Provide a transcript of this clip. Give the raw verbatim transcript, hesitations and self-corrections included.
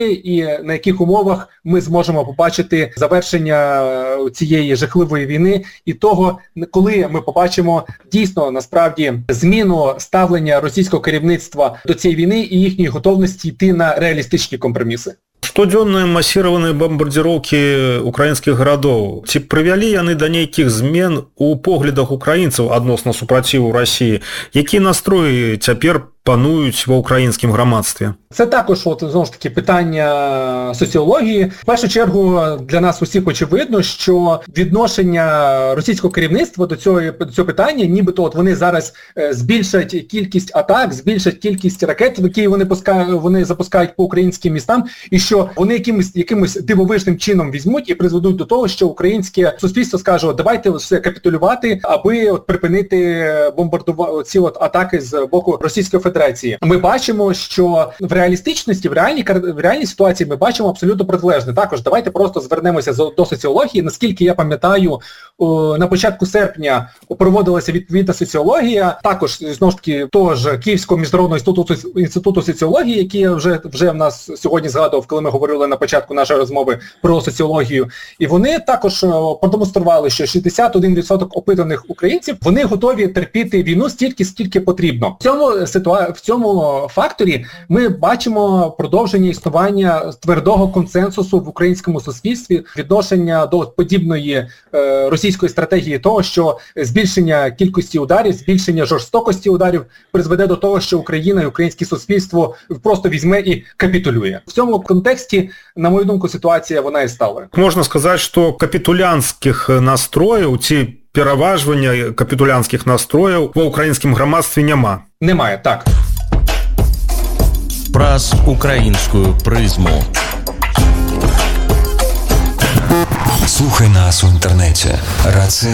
і на яких умовах ми зможемо побачити завершення цієї жахливої війни і того, коли ми побачимо дійсно насправді зміну ставлення російського керівництва до цієї війни і їхньої готовності йти на реалістичні компроміси. Штодзённыя масіраваныя бамбардзіроўкі украінскіх гарадоў, ці прывялі яны да нейкіх змен у поглядах украінцаў адносна супраціву Расіі? Які настроі цяпер панують в українському громадстві? Це також, от, знову ж таки, питання соціології. В першу чергу, для нас усіх очевидно, що відношення російського керівництва до цього, до цього питання, нібито от вони зараз збільшать кількість атак, збільшать кількість ракет, які вони, пускають, вони запускають по українським містам, і що вони якимось, якимось дивовижним чином візьмуть і призведуть до того, що українське суспільство скаже, давайте все капітулювати, аби от припинити бомбардувати ці от атаки з боку Російської Федерації. Ми бачимо, що в реалістичності, в реальній, в реальній ситуації ми бачимо абсолютно протилежне. Також давайте просто звернемося до соціології. Наскільки я пам'ятаю, на початку серпня проводилася відповідна соціологія, також, знову ж таки, того ж Київського міжнародного інституту, інституту соціології, який вже, вже в нас сьогодні згадував, коли ми говорили на початку нашої розмови про соціологію. І вони також продемонстрували, що шістдесят один відсоток опитаних українців, вони готові терпіти війну стільки, скільки потрібно. В цьому ситуації, в цьому факторі ми бачимо продовження існування твердого консенсусу в українському суспільстві, відношення до подібної е, російської стратегії того, що збільшення кількості ударів, збільшення жорстокості ударів призведе до того, що Україна і українське суспільство просто візьме і капітулює. В цьому контексті, на мою думку, ситуація вона і стала. Можна сказати, що капітулянських настроїв, ці переважування капітулянських настроїв в українському громадстві нема. Немає, так. Праз українську призму. Слухай нас у інтернеті. Раци